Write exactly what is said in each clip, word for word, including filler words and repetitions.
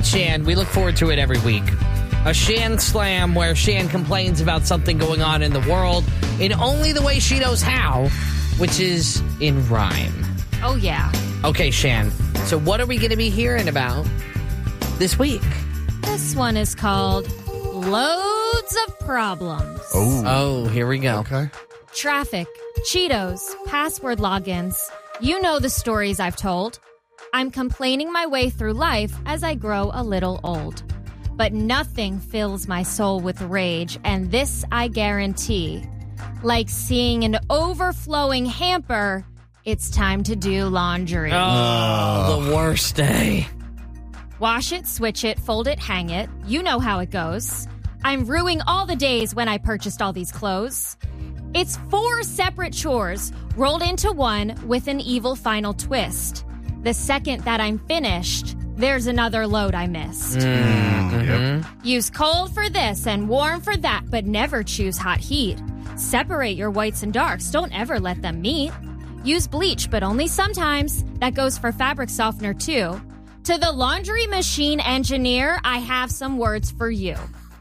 Shan. We look forward to it every week. A Shan Slam where Shan complains about something going on in the world in only the way she knows how, which is in rhyme. Oh, yeah. Okay, Shan. So what are we going to be hearing about this week? This one is called Loads of Problems. Oh. Oh, here we go. Okay. Traffic, Cheetos, password logins. You know the stories I've told. I'm complaining my way through life as I grow a little old. But nothing fills my soul with rage, and this I guarantee. Like seeing an overflowing hamper, it's time to do laundry. Oh, the worst day. Wash it, switch it, fold it, hang it. You know how it goes. I'm ruining all the days when I purchased all these clothes. It's four separate chores rolled into one with an evil final twist. The second that I'm finished, there's another load I missed. Mm-hmm. Yep. Use cold for this and warm for that, but never choose hot heat. Separate your whites and darks. Don't ever let them meet. Use bleach, but only sometimes. That goes for fabric softener, too. To the laundry machine engineer, I have some words for you.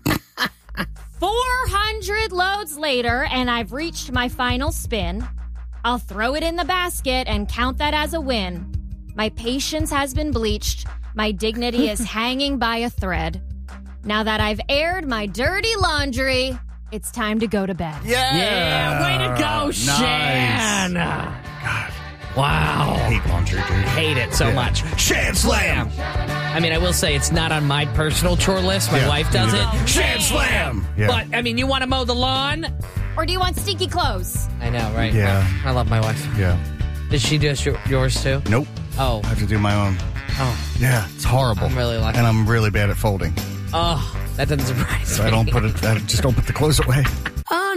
four hundred loads later, and I've reached my final spin. I'll throw it in the basket and count that as a win. My patience has been bleached. My dignity is hanging by a thread. Now that I've aired my dirty laundry, it's time to go to bed. Yeah. Yeah, way to go, Nice. Shan. God. Wow. I hate laundry, dude. Hate it so Yeah. much. Shan Slam. I mean, I will say it's not on my personal chore list. My Yeah, wife does me it. neither. Shan Slam. Yeah. But, I mean, you want to mow the lawn? Or do you want stinky clothes? I know, right? Yeah. I love my wife. Yeah. Does she do your- yours too? Nope. Oh. I have to do my own. Oh. Yeah, it's horrible. I'm really lucky. And I'm really bad at folding. Oh, that doesn't surprise So me. I don't put it. I just don't put the clothes away.